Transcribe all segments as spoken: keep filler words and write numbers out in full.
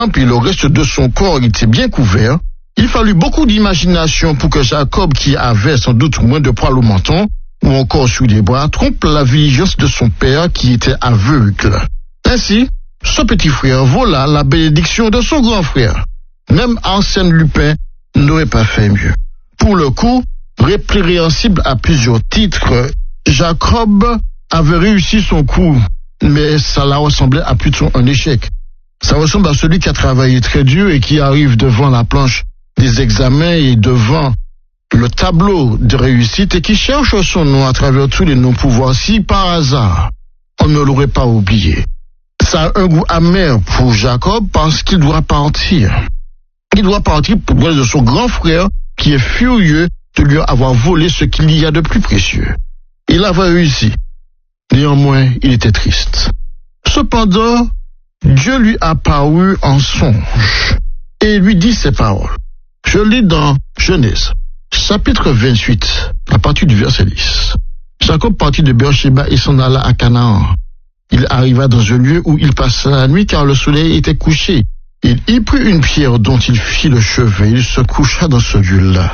puis le reste de son corps était bien couvert. Il fallut beaucoup d'imagination pour que Jacob, qui avait sans doute moins de poils au menton, ou encore sous les bras, trompe la vigilance de son père qui était aveugle. Ainsi, son petit frère vola la bénédiction de son grand frère. Même Arsène Lupin n'aurait pas fait mieux. Pour le coup, répréhensible à plusieurs titres, Jacob avait réussi son coup, mais ça la ressemblait à plutôt un échec. Ça ressemble à celui qui a travaillé très dur et qui arrive devant la planche des examens et devant le tableau de réussite et qui cherche son nom à travers tous les noms pour voir si par hasard on ne l'aurait pas oublié. Ça a un goût amer pour Jacob parce qu'il doit partir. Il doit partir pour voir de son grand frère qui est furieux de lui avoir volé ce qu'il y a de plus précieux. Il avait réussi. Néanmoins, il était triste. Cependant, Dieu lui apparut en songe et lui dit ces paroles. Je lis dans Genèse, chapitre vingt-huit, à partir du verset dix. Jacob partit de Beersheba et s'en alla à Canaan. Il arriva dans un lieu où il passa la nuit car le soleil était couché. Il y prit une pierre dont il fit le chevet et il se coucha dans ce lieu-là.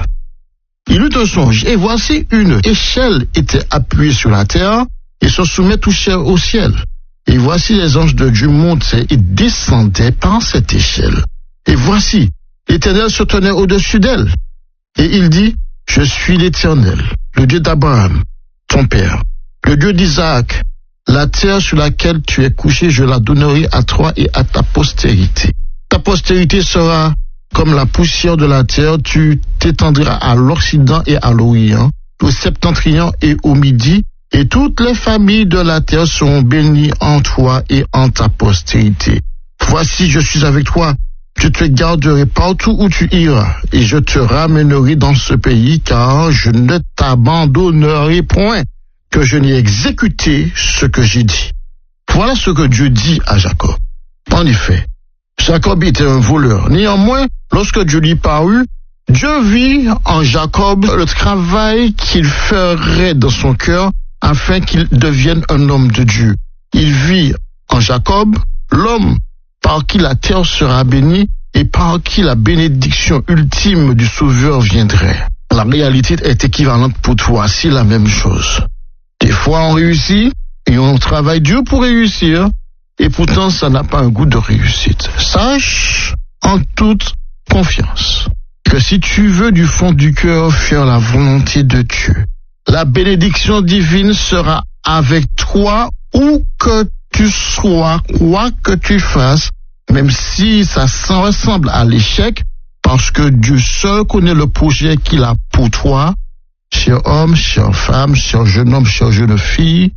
Il eut un songe et voici une échelle était appuyée sur la terre et son sommet touchait au ciel. Et voici les anges de Dieu montaient et descendaient par cette échelle. Et voici, l'Éternel se tenait au-dessus d'elle. Et il dit, je suis l'Éternel, le Dieu d'Abraham, ton père, le Dieu d'Isaac. La terre sur laquelle tu es couché, je la donnerai à toi et à ta postérité. Ta postérité sera comme la poussière de la terre, tu t'étendras à l'Occident et à l'Orient, au septentrion et au Midi, et toutes les familles de la terre seront bénies en toi et en ta postérité. Voici, je suis avec toi, je te garderai partout où tu iras, et je te ramènerai dans ce pays, car je ne t'abandonnerai point, que je n'ai exécuté ce que j'ai dit. Voilà ce que Dieu dit à Jacob. En effet, Jacob était un voleur. Néanmoins, lorsque Dieu lui parut, Dieu vit en Jacob le travail qu'il ferait dans son cœur afin qu'il devienne un homme de Dieu. Il vit en Jacob l'homme par qui la terre sera bénie et par qui la bénédiction ultime du Sauveur viendrait. La réalité est équivalente pour toi, c'est la même chose. Des fois on réussit et on travaille dur pour réussir et pourtant ça n'a pas un goût de réussite. Sache en toute confiance que si tu veux du fond du cœur faire la volonté de Dieu, la bénédiction divine sera avec toi où que tu sois, quoi que tu fasses, même si ça s'en ressemble à l'échec, parce que Dieu seul connaît le projet qu'il a pour toi. Cher homme, chère femme, cher jeune homme, chère jeune fille,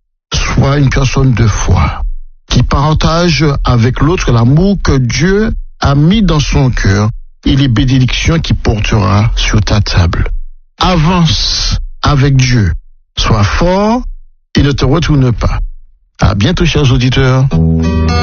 sois une personne de foi qui partage avec l'autre l'amour que Dieu a mis dans son cœur et les bénédictions qu'il portera sur ta table. Avance avec Dieu, sois fort et ne te retourne pas. À bientôt, chers auditeurs.